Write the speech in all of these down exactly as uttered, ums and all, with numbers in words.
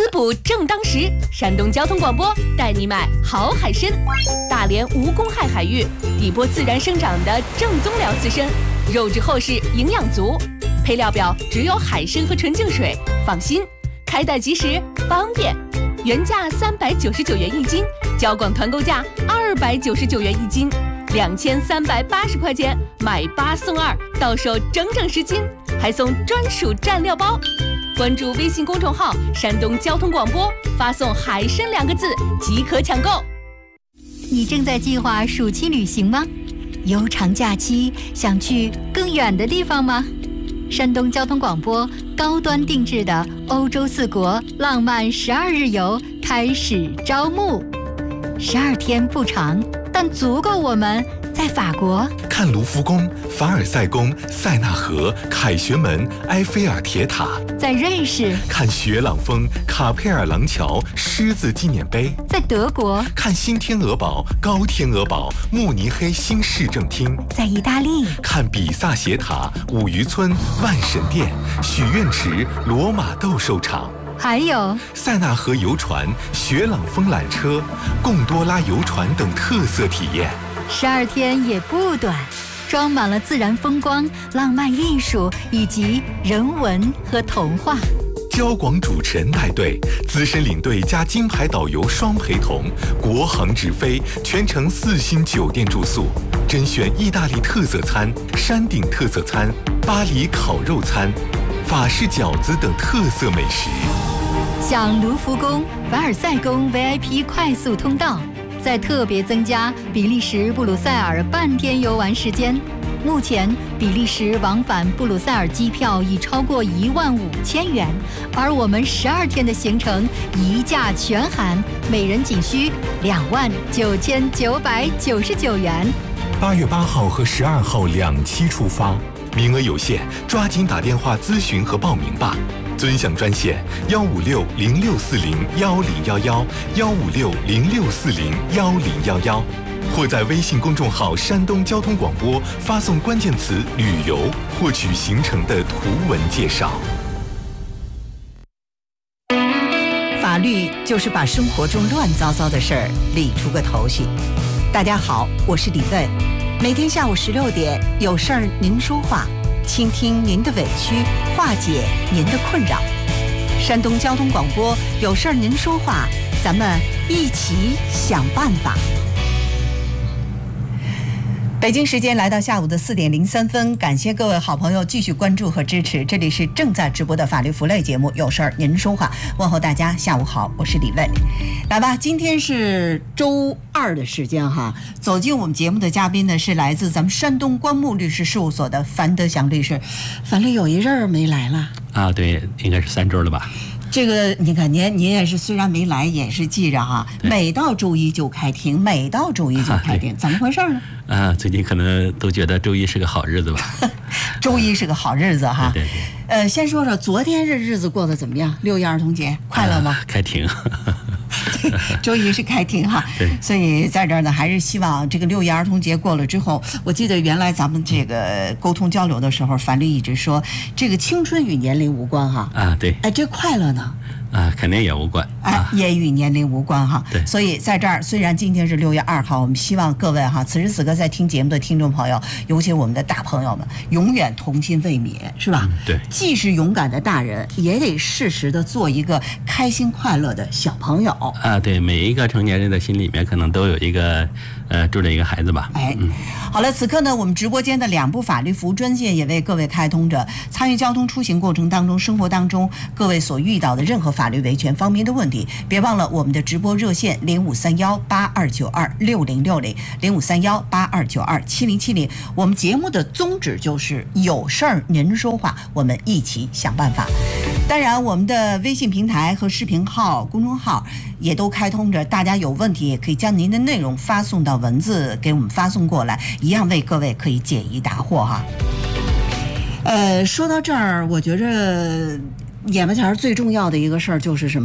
滋补正当时，山东交通广播带你买好海参。大连无公害海域，底波自然生长的正宗辽刺参，肉质厚实，营养足。配料表只有海参和纯净水，放心，开袋即食，方便。原价三百九十九元一斤，交广团购价二百九十九元一斤，两千三百八十块钱买八送二，到手整整十斤，还送专属蘸料包。关注微信公众号山东交通广播，发送海参两个字即可抢购。 你正在计划暑期旅行吗？悠长假期想去更远的地方吗？山东交通广播高端定制的欧洲四国浪漫十二日游开始招募，十二天不长，但足够我们在法国看卢浮宫、凡尔赛宫、塞纳河、凯旋门、埃菲尔铁塔； 在瑞士看雪朗峰、卡佩尔廊桥、狮子纪念碑； 在德国看新天鹅堡、高天鹅堡、慕尼黑新市政厅； 在意大利看比萨斜塔、五渔村、万神殿、许愿池、罗马斗兽场。 还有塞纳河游船、雪朗峰缆车、贡多拉游船等特色体验。 十二天也不短，装满了自然风光、浪漫艺术以及人文和童话。 交广主持人带队，资深领队加金牌导游双陪同，国航直飞，全程四星酒店住宿，甄选意大利特色餐、山顶特色餐、巴黎烤肉餐、法式饺子等特色美食。 像卢浮宫、凡尔赛宫 V I P 快速通道，再特别增加比利时布鲁塞尔半天游玩时间。目前比利时往返布鲁塞尔机票已超过一万五千元，而我们十二天的行程一价全含，每人仅需两万九千九百九十九元。 八月八号和十二号两期出发，名额有限，抓紧打电话咨询和报名吧。尊享专线幺五六零六四零幺零幺幺幺五六零六四零幺零幺幺，或在微信公众号山东交通广播发送关键词旅游，获取行程的图文介绍。 法律就是把生活中乱糟糟的事儿理出个头绪。大家好，我是李问，每天下午十六点，有事儿您说话，倾听您的委屈，化解您的困扰。山东交通广播，有事儿您说话，咱们一起想办法。北京时间来到下午的四点零三分，感谢各位好朋友继续关注和支持，这里是正在直播的法律福类节目，有事儿您说话，问候大家下午好，我是李卫。来吧，今天是周二的时间哈，走进我们节目的嘉宾呢是来自咱们山东关牧律师事务所的樊德祥律师。樊律有一阵儿没来了啊，对，应该是三周了吧。 这个你看您您也是虽然没来也是记着哈，每到周一就开庭，每到周一就开庭，啊、怎么回事呢？ 啊，最近可能都觉得周一是个好日子吧。 周一是个好日子哈。 对对对。 呃，先说说昨天这日子过得怎么样？六一儿童节快乐吗？ 啊、开庭。 周一是开庭哈， 对， 所以在这儿呢，还是希望这个六一儿童节过了之后，我记得原来咱们这个沟通交流的时候，樊律一直说这个青春与年龄无关哈。 啊，对。 哎，这快乐呢？ 啊，肯定也无关， 哎，也与年龄无关哈。 对， 所以在这儿，虽然今天是六月二号，我们希望各位哈，此时此刻在听节目的听众朋友，尤其我们的大朋友们，永远童心未泯，是吧？ 嗯、对， 既是勇敢的大人，也得适时的做一个开心快乐的小朋友。 啊，对，每一个成年人的心里面可能都有一个，呃，住着一个孩子吧。 哎，嗯、好了，此刻呢，我们直播间的两部法律服务专线也为各位开通着，参与交通出行过程当中、生活当中各位所遇到的任何法律维权方面的问题，别忘了我们的直播热线零五三幺八二九二六零六零零五三幺八二九二七零七零。我们节目的宗旨就是有事儿您说话，我们一起想办法。当然，我们的微信平台和视频号、公众号也都开通着，大家有问题也可以将您的内容发送到文字给我们发送过来，一样为各位可以解疑答惑哈。呃，说到这儿，我觉着眼巴前最重要的一个事儿就是什么了？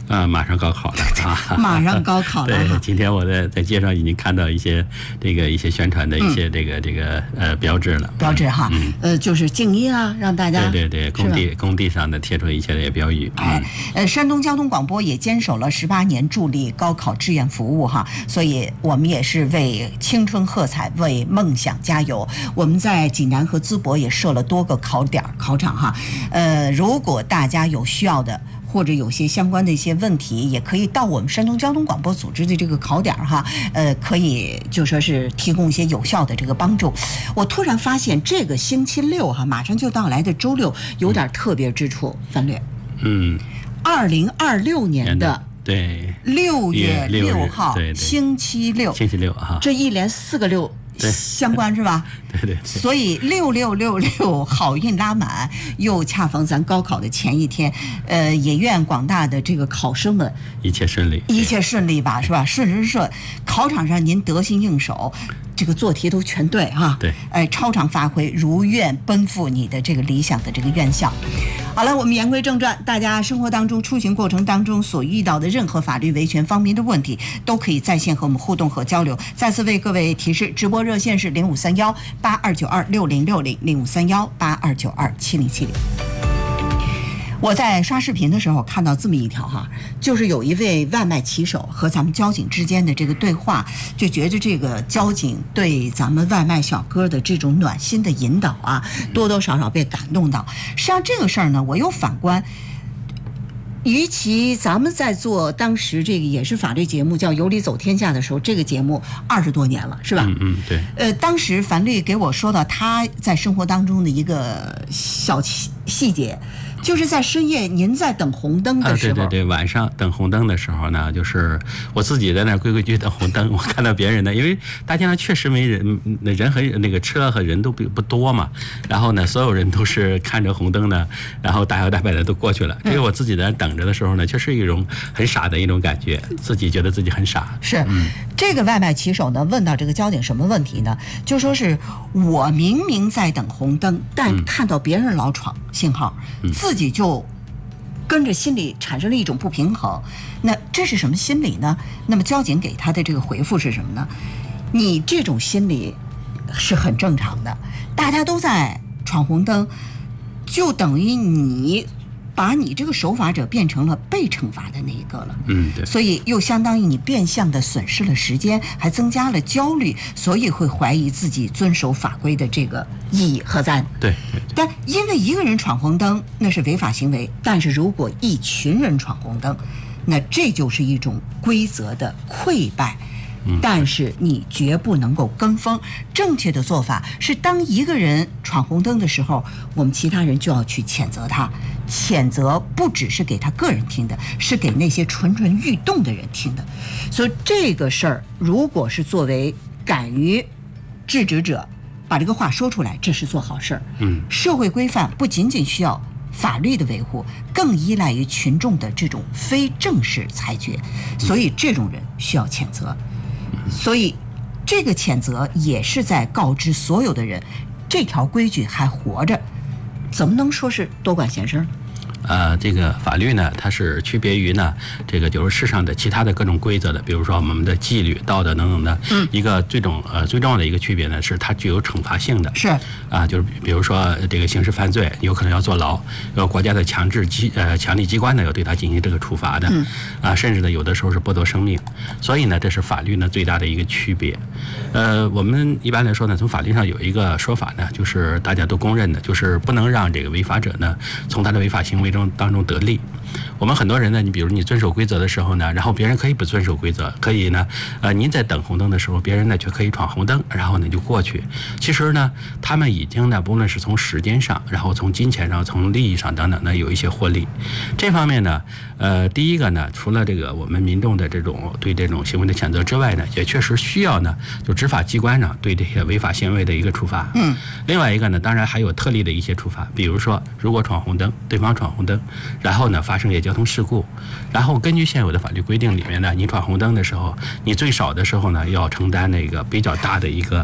啊，马上高考了啊！ 马上高考了。 对，今天我在在街上已经看到一些这个一些宣传的一些这个、嗯、这个呃标志了。 标志哈，嗯、呃，就是静音啊，让大家对对对，工地工地上的贴出一些的标语。 哎、嗯，呃，山东交通广播也坚守了十八年助力高考志愿服务哈，所以我们也是为青春喝彩，为梦想加油。我们在济南和淄博也设了多个考点考场哈，呃，如果大家有需要的，或者有些相关的一些问题，也可以到我们山东交通广播组织的这个考点哈，呃，可以就说是提供一些有效的这个帮助。我突然发现这个星期六哈，马上就到来的周六有点特别之处，范略。 嗯， 二零二六年的对六月六号对对星期六， 星期六哈， 这一连四个六。相关是吧？ 对对对。 所以六六六六好运拉满，又恰逢咱高考的前一天，呃，也愿广大的这个考生们一切顺利， 一切顺利吧，是吧？顺顺顺，考场上您得心应手，这个做题都全对哈。 对， 哎，超常发挥，如愿奔赴你的这个理想的这个院校。好了，我们言归正传，大家生活当中、出行过程当中所遇到的任何法律维权方面的问题，都可以在线和我们互动和交流。再次为各位提示，直播热线是零五三幺八二九二六零六零零五三幺八二九二七零七零。我在刷视频的时候看到这么一条哈，就是有一位外卖骑手和咱们交警之间的这个对话，就觉得这个交警对咱们外卖小哥的这种暖心的引导啊，多多少少被感动到。实际上这个事儿呢，我又反观，与其咱们在做当时这个也是法律节目叫《有理走天下》的时候，这个节目二十多年了，是吧？ 嗯嗯，对。 呃，当时樊律给我说到他在生活当中的一个小细节。就是在深夜，您在等红灯的时候，啊、 对对对，晚上等红灯的时候呢，就是我自己在那规规矩矩等红灯，我看到别人呢，因为大街上确实没人，人和那个车和人都不不多嘛，然后呢，所有人都是看着红灯呢，然后大摇大摆的都过去了。这个我自己在那等着的时候呢，就是一种很傻的一种感觉，自己觉得自己很傻。 是，嗯、这个外卖骑手呢，问到这个交警什么问题呢？就说是我明明在等红灯，但看到别人老闯信号，嗯、自己就跟着心里产生了一种不平衡。那这是什么心理呢？那么交警给他的这个回复是什么呢？你这种心理是很正常的，大家都在闯红灯，就等于你把你这个守法者变成了被惩罚的那一个了。 嗯，对。所以又相当于你变相的损失了时间，还增加了焦虑，所以会怀疑自己遵守法规的这个意义何在？ 对。 但因为一个人闯红灯那是违法行为，但是如果一群人闯红灯，那这就是一种规则的溃败。但是你绝不能够跟风，正确的做法是，当一个人闯红灯的时候，我们其他人就要去谴责他。谴责不只是给他个人听的，是给那些蠢蠢欲动的人听的。所以这个事儿，如果是作为敢于制止者把这个话说出来，这是做好事儿。 嗯， 社会规范不仅仅需要法律的维护，更依赖于群众的这种非正式裁决，所以这种人需要谴责。所以这个谴责也是在告知所有的人，这条规矩还活着，怎么能说是多管闲事呢？ 呃，这个法律呢，它是区别于呢，这个就是世上的其他的各种规则的，比如说我们的纪律、道德等等的。嗯。一个最重呃最重要的一个区别呢，是它具有惩罚性的。 是。 啊，就是比如说这个刑事犯罪，有可能要坐牢，有国家的强制机呃强力机关呢要对它进行这个处罚的。嗯。啊，甚至呢有的时候是剥夺生命，所以呢这是法律呢最大的一个区别。呃，我们一般来说呢，从法律上有一个说法呢，就是大家都公认的，就是不能让这个违法者呢从他的违法行为中当中得利。我们很多人呢，你比如你遵守规则的时候呢，然后别人可以不遵守规则，可以呢，呃，您在等红灯的时候，别人呢却可以闯红灯，然后呢就过去。其实呢，他们已经呢，不论是从时间上，然后从金钱上，从利益上等等呢，有一些获利。这方面呢，呃，第一个呢，除了这个我们民众的这种对这种行为的谴责之外呢，也确实需要呢，就执法机关呢对这些违法行为的一个处罚。嗯。另外一个呢，当然还有特例的一些处罚，比如说，如果闯红灯，对方闯红灯，然后呢发生一些交通事故，然后根据现有的法律规定里面呢，你闯红灯的时候，你最少的时候呢要承担那个比较大的一个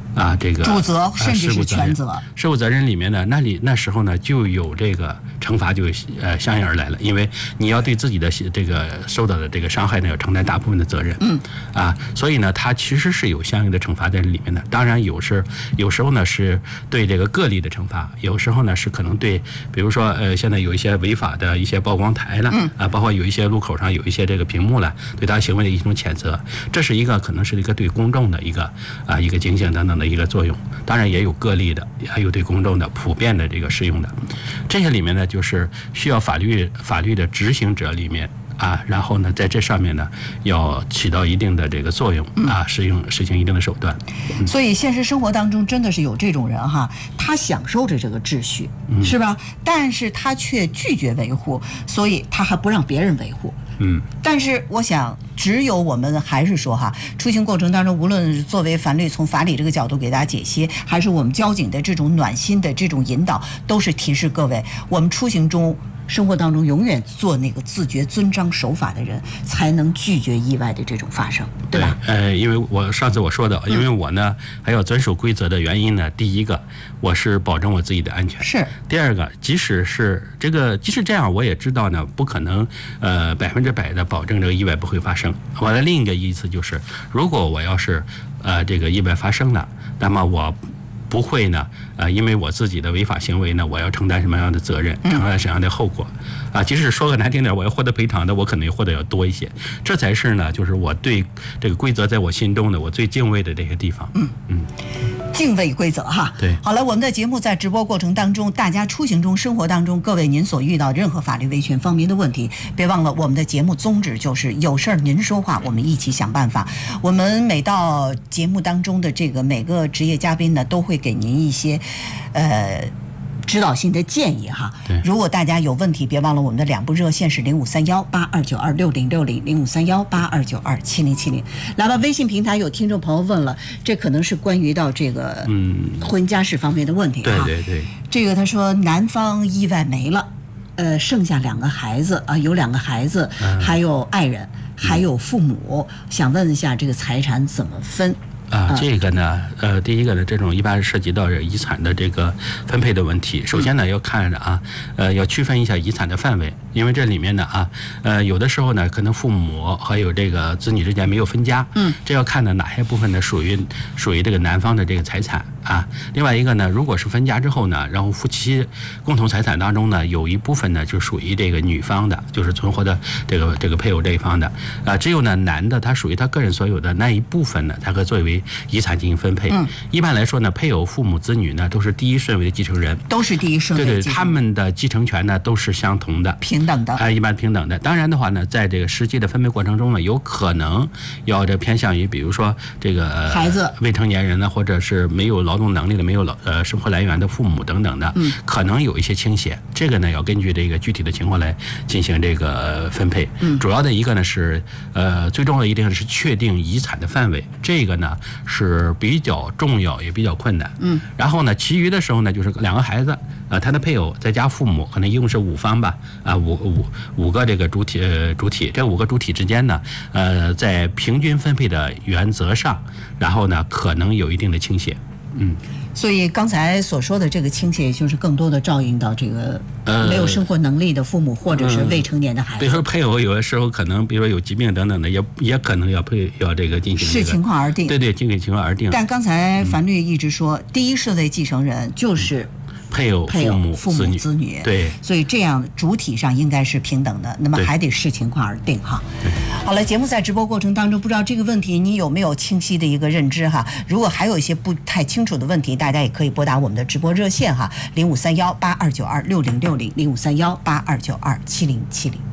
啊，这个主责甚至是全责。 呃、事故责任里面呢，那里那时候呢就有这个惩罚就呃相应而来了，因为你要对自己的这个受到的这个伤害呢要承担大部分的责任。嗯啊，所以呢，它其实是有相应的惩罚在里面的。当然有时有时候呢是对这个个例的惩罚，有时候呢是可能对，比如说呃现在有一些违法的一些曝光台了，嗯啊，包括有一些路口上有一些这个屏幕了，对他行为的一种谴责，这是一个可能是一个对公众的一个啊一个警醒等等的一个作用。当然也有个例的，还有对公众的普遍的这个适用的。这些里面呢，就是需要法律法律的执行者里面啊，然后呢，在这上面呢，要起到一定的这个作用啊，实用实行一定的手段。 嗯、所以现实生活当中真的是有这种人哈，他享受着这个秩序，嗯、是吧？但是他却拒绝维护，所以他还不让别人维护。 嗯， 但是我想，只有我们还是说哈，出行过程当中，无论作为法律从法理这个角度给大家解析，还是我们交警的这种暖心的这种引导，都是提示各位，我们出行中。生活当中永远做那个自觉遵章守法的人，才能拒绝意外的这种发生，对吧？ 对，呃，因为我上次我说的，因为我呢、嗯、还要遵守规则的原因呢，第一个我是保证我自己的安全， 是； 第二个，即使是这个，即使这样，我也知道呢，不可能呃百分之百的保证这个意外不会发生。我的另一个意思就是，如果我要是呃这个意外发生了，那么我。不会呢，呃，因为我自己的违法行为呢，我要承担什么样的责任，承担什么样的后果，啊，即使说个难听点，我要获得赔偿的，我可能获得要多一些，这才是呢，就是我对这个规则在我心中呢，我最敬畏的这些地方。嗯嗯。 敬畏规则哈， 对， 好了，我们的节目在直播过程当中，大家出行中、生活当中，各位您所遇到任何法律维权方面的问题，别忘了我们的节目宗旨就是有事儿您说话，我们一起想办法。我们每到节目当中的这个每个职业嘉宾呢，都会给您一些，呃。指导性的建议哈，如果大家有问题，别忘了我们的两部热线是零五三幺八二九二六零六零、零五三幺八二九二七零七零。来吧，微信平台有听众朋友问了，这可能是关于到这个嗯婚姻家事方面的问题哈。 对对对， 这个他说男方意外没了，呃，剩下两个孩子啊、呃，有两个孩子，还有爱人，还有父母，想问一下这个财产怎么分？ 啊，这个呢，呃，第一个呢，这种一般涉及到遗产的这个分配的问题。首先呢，要看着啊，呃，要区分一下遗产的范围，因为这里面呢啊，呃，有的时候呢，可能父母还有这个子女之间没有分家，嗯，这要看呢哪些部分呢属于属于这个男方的这个财产啊。另外一个呢，如果是分家之后呢，然后夫妻共同财产当中呢，有一部分呢就属于这个女方的，就是存活的这个这个配偶这一方的，啊，只有呢男的他属于他个人所有的那一部分呢，他可作为遗产进行分配。嗯，一般来说呢，配偶、父母、子女呢都是第一顺位的继承人， 都是第一顺位的继承人。 对对，他们的继承权呢都是相同的、 平等的。 啊，一般平等的。当然的话呢，在这个实际的分配过程中呢，有可能要这偏向于，比如说这个孩子、 未成年人呢，或者是没有劳动能力的、没有劳呃生活来源的父母等等的，嗯，可能有一些倾斜。这个呢，要根据这个具体的情况来进行这个分配。嗯，主要的一个呢是呃最重要的一点是确定遗产的范围，这个呢是比较重要也比较困难。嗯，然后呢，其余的时候呢，就是两个孩子，呃，他的配偶再加父母，可能一共是五方吧，啊、呃，五五五个这个主体呃主体，这五个主体之间呢，呃，在平均分配的原则上，然后呢，可能有一定的倾斜。嗯， 所以刚才所说的这个倾斜，就是更多的照应到这个没有生活能力的父母，或者是未成年的孩子。 比如说配偶有的时候可能，比如说有疾病等等的，也也可能要配要这个进行、这个、 视情况而定。 对对，经情况而定。 但刚才樊律一直说，嗯、第一顺位继承人就是。嗯配偶、 配偶、 父母、 父母、子女， 对， 所以这样主体上应该是平等的，那么还得视情况而定哈。好了，节目在直播过程当中，不知道这个问题你有没有清晰的一个认知哈？如果还有一些不太清楚的问题，大家也可以拨打我们的直播热线哈，零五三幺八二九二六零六零，零五三幺八二九二七零七零。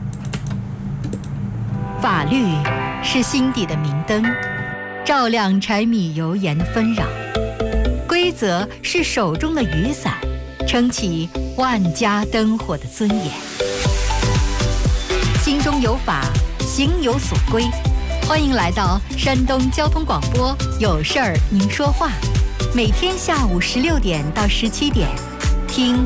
法律是心底的明灯，照亮柴米油盐的纷扰。规则是手中的雨伞，撑起万家灯火的尊严。心中有法，行有所归。欢迎来到山东交通广播，有事儿您说话。每天下午十六点到十七点，听